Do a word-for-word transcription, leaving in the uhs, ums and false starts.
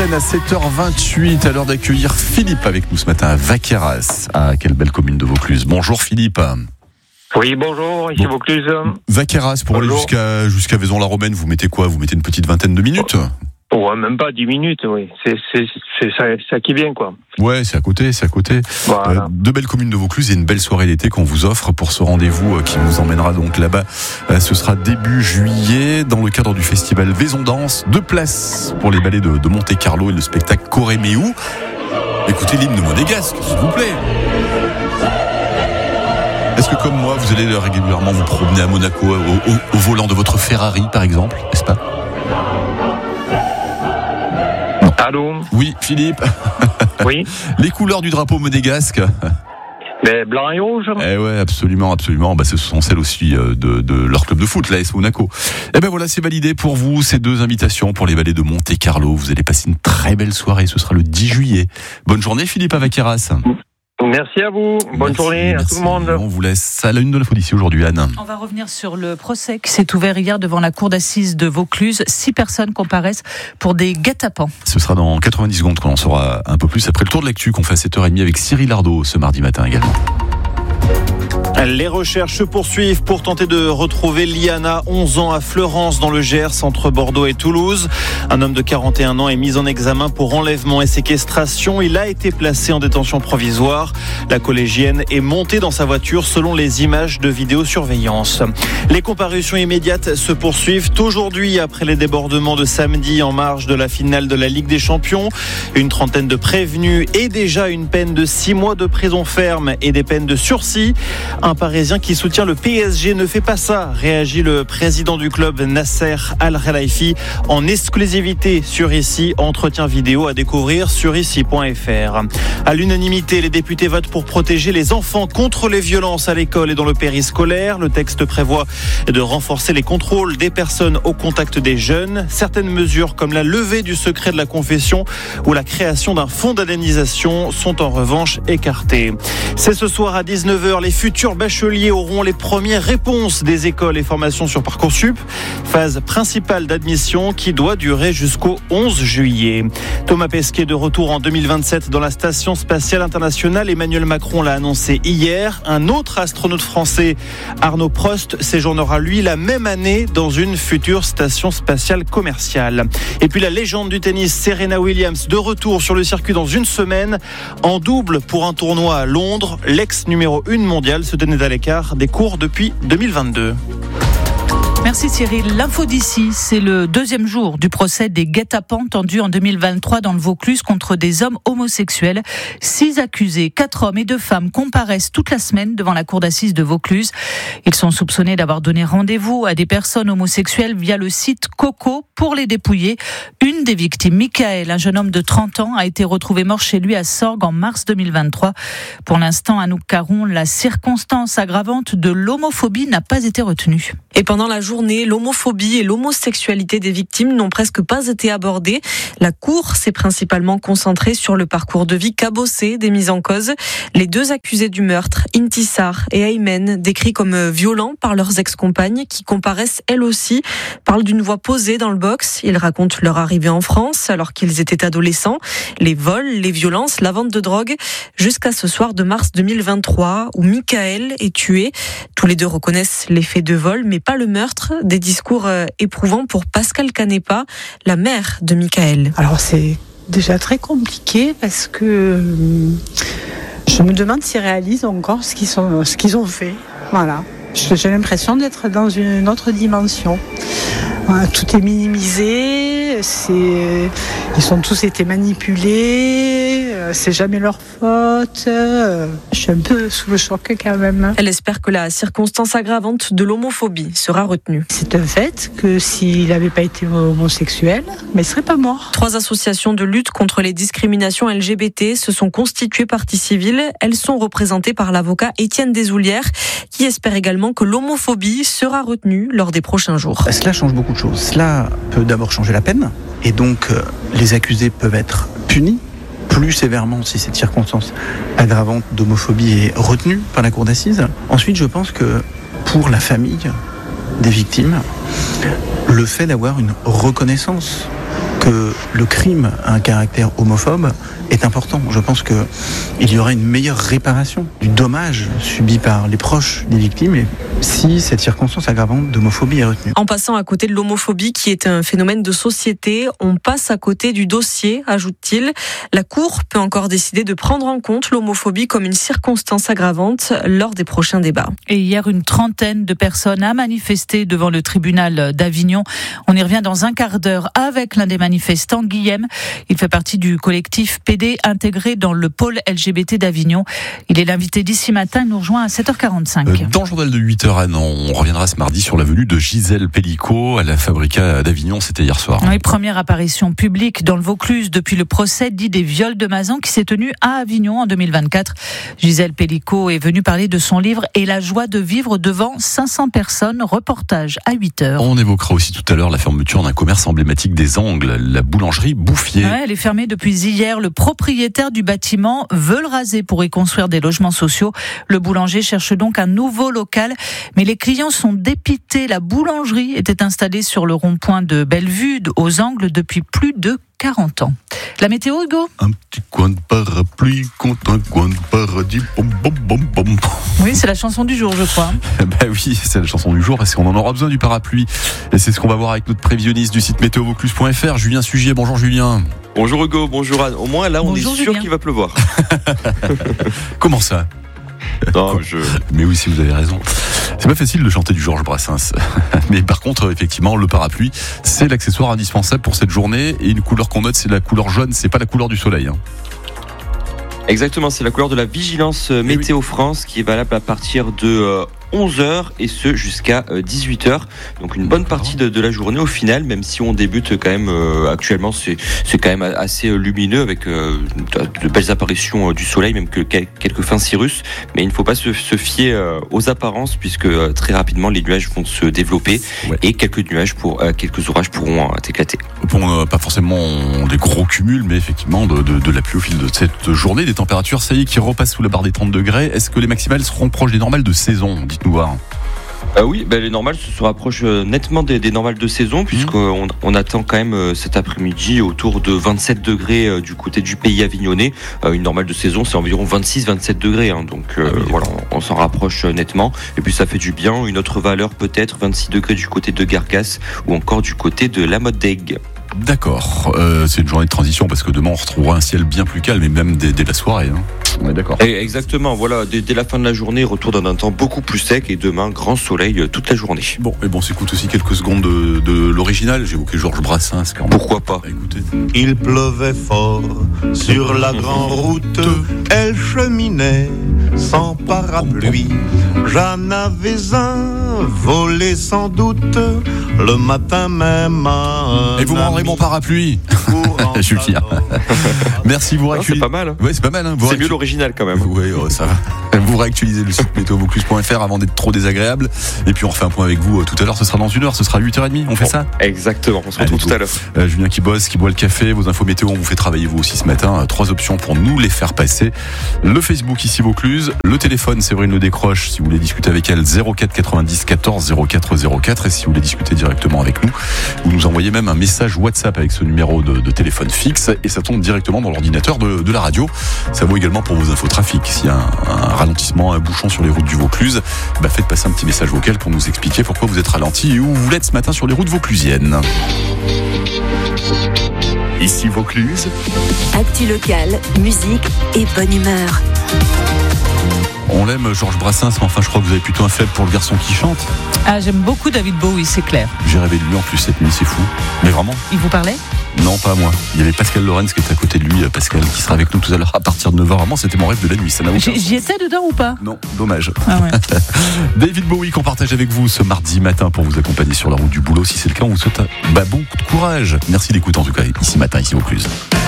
Seine à sept heures vingt-huit, à l'heure d'accueillir Philippe avec nous ce matin à Vaqueyras. Ah, quelle belle commune de Vaucluse. Bonjour Philippe. Oui, bonjour, ici bon. Vaucluse. Vaqueyras, pour bonjour. aller jusqu'à, jusqu'à Vaison-la-Romaine, vous mettez quoi? Vous mettez une petite vingtaine de minutes? Ouais, même pas dix minutes, oui. C'est, c'est, c'est ça, ça qui vient, quoi. Ouais, c'est à côté, c'est à côté. Voilà. Euh, deux belles communes de Vaucluse et une belle soirée d'été qu'on vous offre pour ce rendez-vous euh, qui nous emmènera donc là-bas. Euh, ce sera début juillet dans le cadre du festival Vaison Danse. Deux places pour les ballets de, de Monte-Carlo et le spectacle Coréméou. Écoutez l'hymne monégasque, s'il vous plaît. Est-ce que comme moi, vous allez régulièrement vous promener à Monaco au, au, au volant de votre Ferrari, par exemple, n'est-ce pas? Allô? Oui, Philippe. Oui. Les couleurs du drapeau monégasque. Les blanc et rouge. Eh ouais, absolument, absolument. Bah, ce sont celles aussi de, de leur club de foot, l'A S Monaco. Eh ben voilà, c'est validé pour vous, ces deux invitations pour les ballets de Monte-Carlo. Vous allez passer une très belle soirée. Ce sera le dix juillet. Bonne journée, Philippe, à Vaqueyras. Merci à vous. Bonne merci, journée merci. à tout le monde. On vous laisse à la une de l'info d'ici aujourd'hui, Anne. On va revenir sur le procès qui s'est ouvert hier devant la cour d'assises de Vaucluse. Six personnes comparaissent pour des guet-apens. Ce sera dans quatre-vingt-dix secondes qu'on en saura un peu plus après le tour de l'actu qu'on fait à sept heures trente avec Cyril Ardo ce mardi matin également. Les recherches se poursuivent pour tenter de retrouver Liana, onze ans, à Fleurance, dans le Gers, entre Bordeaux et Toulouse. Un homme de quarante et un ans est mis en examen pour enlèvement et séquestration. Il a été placé en détention provisoire. La collégienne est montée dans sa voiture selon les images de vidéosurveillance. Les comparutions immédiates se poursuivent aujourd'hui après les débordements de samedi en marge de la finale de la Ligue des Champions. Une trentaine de prévenus et déjà une peine de six mois de prison ferme et des peines de sursis. Un Parisien qui soutient le P S G ne fait pas ça, réagit le président du club Nasser Al-Khelaifi en exclusivité sur Ici. Entretien vidéo à découvrir sur ici point f r. À l'unanimité, les députés votent pour protéger les enfants contre les violences à l'école et dans le périscolaire. Le texte prévoit de renforcer les contrôles des personnes au contact des jeunes. Certaines mesures comme la levée du secret de la confession ou la création d'un fonds d'indemnisation sont en revanche écartées. C'est ce soir à dix-neuf heures, les futurs bacheliers auront les premières réponses des écoles et formations sur Parcoursup. Phase principale d'admission qui doit durer jusqu'au onze juillet. Thomas Pesquet de retour en deux mille vingt-sept dans la Station Spatiale Internationale. Emmanuel Macron l'a annoncé hier. Un autre astronaute français, Arnaud Prost, séjournera lui la même année dans une future station spatiale commerciale. Et puis la légende du tennis, Serena Williams, de retour sur le circuit dans une semaine. En double pour un tournoi à Londres. L'ex numéro un mondial se tenait à l'écart des cours depuis deux mille vingt-deux. Merci Cyril. L'info d'ici, c'est le deuxième jour du procès des guet-apens tendus en deux mille vingt-trois dans le Vaucluse contre des hommes homosexuels. Six accusés, quatre hommes et deux femmes comparaissent toute la semaine devant la cour d'assises de Vaucluse. Ils sont soupçonnés d'avoir donné rendez-vous à des personnes homosexuelles via le site Coco pour les dépouiller. Une des victimes, Michael, un jeune homme de trente ans, a été retrouvé mort chez lui à Sorgues en mars deux mille vingt-trois. Pour l'instant, Anouk Caron, la circonstance aggravante de l'homophobie n'a pas été retenue. Et pendant la journée, l'homophobie et l'homosexualité des victimes n'ont presque pas été abordées. La cour s'est principalement concentrée sur le parcours de vie cabossé des mises en cause. Les deux accusés du meurtre, Intisar et Aymen, décrits comme violents par leurs ex-compagnes, qui comparaissent elles aussi, parlent d'une voix posée dans le box. Ils racontent leur arrivée en France alors qu'ils étaient adolescents, les vols, les violences, la vente de drogue, jusqu'à ce soir de mars deux mille vingt-trois où Michael est tué. Tous les deux reconnaissent les faits de vol, mais pas le meurtre. Des discours éprouvants pour Pascal Canepa, la mère de Michael. Alors c'est déjà très compliqué parce que je me demande s'ils réalisent encore ce qu'ils, sont, ce qu'ils ont fait. Voilà. J'ai l'impression d'être dans une autre dimension. Voilà, tout est minimisé, c'est... ils ont tous été manipulés, c'est jamais leur faute. Je suis un peu sous le choc quand même. Elle espère que la circonstance aggravante de l'homophobie sera retenue. C'est un fait que s'il n'avait pas été homosexuel, mais il ne serait pas mort. Trois associations de lutte contre les discriminations L G B T se sont constituées partie civile. Elles sont représentées par l'avocat Étienne Desoulières, qui espère également que l'homophobie sera retenue lors des prochains jours. Cela change beaucoup de choses. Cela peut d'abord changer la peine, et donc euh, les accusés peuvent être punis plus sévèrement si cette circonstance aggravante d'homophobie est retenue par la cour d'assises. Ensuite, je pense que pour la famille des victimes, le fait d'avoir une reconnaissance que le crime a un caractère homophobe est important. Je pense qu'il y aura une meilleure réparation du dommage subi par les proches des victimes et si cette circonstance aggravante d'homophobie est retenue. En passant à côté de l'homophobie qui est un phénomène de société, on passe à côté du dossier, ajoute-t-il. La Cour peut encore décider de prendre en compte l'homophobie comme une circonstance aggravante lors des prochains débats. Et hier, une trentaine de personnes a manifesté devant le tribunal d'Avignon. On y revient dans un quart d'heure avec l'un des manifestants, Guillaume. Il fait partie du collectif P D intégré dans le pôle L G B T d'Avignon. Il est l'invité d'ici matin, il nous rejoint à sept heures quarante-cinq. Euh, dans le journal de huit heures à Nantes, on reviendra ce mardi sur la venue de Gisèle Pellicot à la Fabrica d'Avignon, c'était hier soir. Oui, première apparition publique dans le Vaucluse depuis le procès dit des viols de Mazan qui s'est tenu à Avignon en deux mille vingt-quatre. Gisèle Pellicot est venue parler de son livre Et la joie de vivre devant cinq cents personnes. Reportage à huit heures. On évoquera aussi tout à l'heure la fermeture d'un commerce emblématique des Angles, la boulangerie Bouffier. Ouais, elle est fermée depuis hier. Le propriétaire du bâtiment veut le raser pour y construire des logements sociaux. Le boulanger cherche donc un nouveau local, mais les clients sont dépités. La boulangerie était installée sur le rond-point de Bellevue, aux Angles, depuis plus de quarante ans. La météo, Hugo ? Un petit coin de parapluie contre un coin de paradis. Bom, bom, bom, bom. Oui, c'est la chanson du jour, je crois. Bah oui, c'est la chanson du jour parce qu'on en aura besoin du parapluie. Et c'est ce qu'on va voir avec notre prévisionniste du site météo vaucluse point f r, Julien Sugier. Bonjour Julien. Bonjour Hugo, bonjour Anne. Au moins là, on Bonjour, est sûr Julien. qu'il va pleuvoir. Comment ça ? Non, je... Mais oui, si vous avez raison. C'est pas facile de chanter du Georges Brassens. Mais par contre, effectivement, le parapluie, c'est l'accessoire indispensable pour cette journée. Et une couleur qu'on note, c'est la couleur jaune, c'est pas la couleur du soleil. Hein. Exactement, c'est la couleur de la vigilance Météo oui. France qui est valable à partir de euh, onze heures et ce jusqu'à euh, dix-huit heures. Donc une bonne partie de, de la journée au final, même si on débute quand même euh, actuellement, c'est, c'est quand même assez lumineux avec euh, de belles apparitions euh, du soleil, même que quelques fins cirrus. Mais il ne faut pas se, se fier euh, aux apparences puisque euh, très rapidement les nuages vont se développer ouais. et quelques nuages pour euh, quelques orages pourront euh, éclater. Bon, euh, pas forcément des gros cumuls, mais effectivement de, de, de la pluie au fil de cette journée. Des températures, ça y est, qui repassent sous la barre des trente degrés. Est-ce que les maximales seront proches des normales de saison ? Dites-nous voir. Euh, oui, ben les normales se rapprochent nettement des, des normales de saison, puisqu'on on attend quand même euh, cet après-midi autour de vingt-sept degrés euh, du côté du pays avignonnais. Euh, une normale de saison, c'est environ vingt-six vingt-sept degrés, hein, donc euh, ah oui, voilà, on, on s'en rapproche nettement. Et puis ça fait du bien. Une autre valeur peut-être vingt-six degrés du côté de Gargas ou encore du côté de la Motte d'Aigues. D'accord, euh, c'est une journée de transition parce que demain on retrouvera un ciel bien plus calme et même dès, dès la soirée. Hein. On est d'accord. Et exactement, voilà, dès, dès la fin de la journée, retour d'un temps beaucoup plus sec et demain grand soleil toute la journée. Bon, et bon, on s'écoute aussi quelques secondes de, de l'original. J'ai évoqué Georges Brassens. Quand même. Pourquoi pas ? Écoutez. Il pleuvait fort sur la grande route. Elle cheminait sans parapluie. J'en avais un volé sans doute le matin même. À et vous me rendrez mon parapluie, Julien. Merci, vous réactualisez. C'est pas mal. Hein. Ouais, c'est pas mal. Hein. Vous c'est réactu... mieux l'original quand même. Oui, oh, ça va. Vous réactualisez le site météo vaucluse point f r avant d'être trop désagréable. Et puis on refait un point avec vous euh, tout à l'heure. Ce sera dans une heure. Ce sera huit heures trente. On fait bon, ça ? Exactement. On se retrouve Allez, tout à l'heure. Euh, Julien qui bosse, qui boit le café. Vos infos météo, on vous fait travailler vous aussi ce matin. Euh, trois options pour nous les faire passer. Le Facebook ici Vaucluse. Le téléphone, Séverine le décroche. Si vous voulez discuter avec elle, zéro quatre quatre-vingt-dix quatorze zéro quatre zéro quatre. Et si vous voulez discuter directement avec nous, vous nous envoyez même un message WhatsApp avec ce numéro de, de téléphone fixe et ça tombe directement dans l'ordinateur de, de la radio. Ça vaut également pour vos infos trafic. S'il y a un, un ralentissement, un bouchon sur les routes du Vaucluse, bah faites passer un petit message vocal pour nous expliquer pourquoi vous êtes ralenti et où vous l'êtes ce matin sur les routes vauclusiennes. Ici Vaucluse. Actu locale, musique et bonne humeur. On l'aime, Georges Brassens, mais enfin, je crois que vous avez plutôt un faible pour le garçon qui chante. Ah, j'aime beaucoup David Bowie, c'est clair. J'ai rêvé de lui en plus cette nuit, c'est fou. Mais vraiment. Il vous parlait ? Non, pas à moi. Il y avait Pascal Lorenz qui était à côté de lui. Pascal qui sera avec nous tout à l'heure à partir de neuf heures. Vraiment, c'était mon rêve de la nuit. Ça n'a aucun J'y, j'y étais dedans ou pas ? Non, dommage. Ah ouais. David Bowie qu'on partage avec vous ce mardi matin pour vous accompagner sur la route du boulot. Si c'est le cas, on vous souhaite bah, bon courage. Merci d'écouter en tout cas ici matin, ici Vaucluse.